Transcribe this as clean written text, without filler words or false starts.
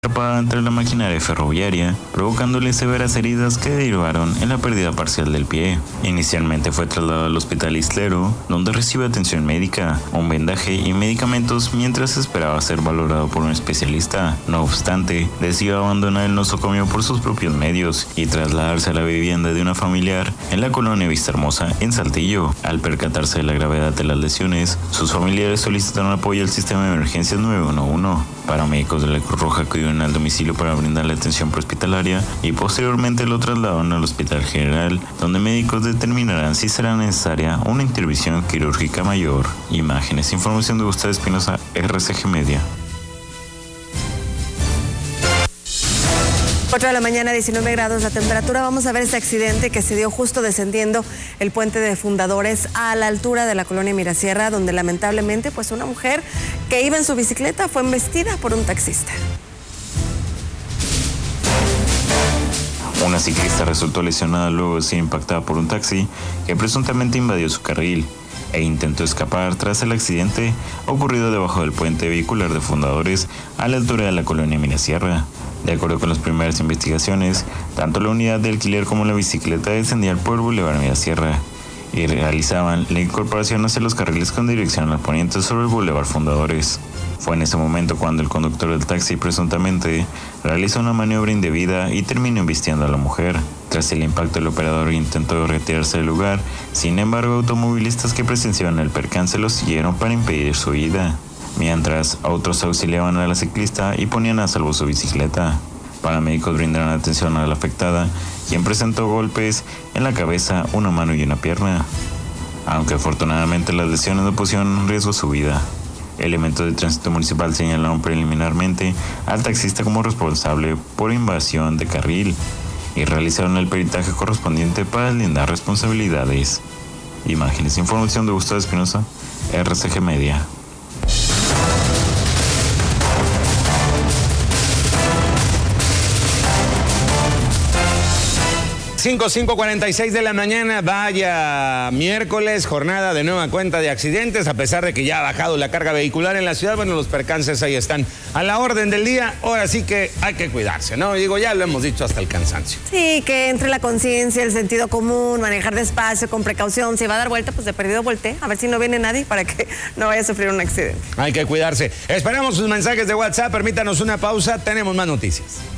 atrapada entre la maquinaria ferroviaria, provocándole severas heridas que derivaron en la pérdida parcial del pie. Inicialmente fue trasladado al hospital Islero, donde recibe atención médica, un vendaje y medicamentos mientras esperaba ser valorado por un especialista. No obstante, decidió abandonar el nosocomio por sus propios medios y trasladarse a la vivienda de una familiar en la colonia Vistahermosa, en Saltillo. Al percatarse de la gravedad de las lesiones, sus familiares solicitaron apoyo al sistema de emergencias 911. Paramédicos de la Cruz Roja acudieron al domicilio para brindarle atención prehospitalaria y posteriormente lo trasladaron al Hospital General, donde médicos determinarán si será necesaria una intervención quirúrgica mayor. Imágenes, información de Gustavo Espinosa, RCG Media. 4 de la mañana, 19 grados la temperatura. Vamos a ver este accidente que se dio justo descendiendo el puente de Fundadores a la altura de la colonia Mirasierra, donde lamentablemente pues una mujer que iba en su bicicleta fue embestida por un taxista. Una ciclista resultó lesionada luego de ser impactada por un taxi que presuntamente invadió su carril e intentó escapar tras el accidente ocurrido debajo del puente vehicular de Fundadores a la altura de la colonia Mirasierra. De acuerdo con las primeras investigaciones, tanto la unidad de alquiler como la bicicleta descendían por el Boulevard Mirasierra y realizaban la incorporación hacia los carriles con dirección al poniente sobre el Boulevard Fundadores. Fue en ese momento cuando el conductor del taxi presuntamente realizó una maniobra indebida y terminó embistiendo a la mujer. Tras el impacto, el operador intentó retirarse del lugar. Sin embargo, automovilistas que presenciaron el percance lo siguieron para impedir su huida, mientras otros auxiliaban a la ciclista y ponían a salvo su bicicleta. Paramédicos brindaron atención a la afectada, quien presentó golpes en la cabeza, una mano y una pierna, aunque afortunadamente las lesiones no pusieron en riesgo su vida. Elementos de tránsito municipal señalaron preliminarmente al taxista como responsable por invasión de carril y realizaron el peritaje correspondiente para deslindar responsabilidades. Imágenes, información de Gustavo Espinosa, RCG Media. 5:46 de la mañana, vaya miércoles, jornada de nueva cuenta de accidentes, a pesar de que ya ha bajado la carga vehicular en la ciudad. Bueno, los percances ahí están a la orden del día. Ahora sí que hay que cuidarse, ¿no? Digo, ya lo hemos dicho hasta el cansancio. Sí, que entre la conciencia, el sentido común, manejar despacio, con precaución. Si va a dar vuelta, pues de perdido voltee, a ver si no viene nadie para que no vaya a sufrir un accidente. Hay que cuidarse. Esperamos sus mensajes de WhatsApp, permítanos una pausa, tenemos más noticias.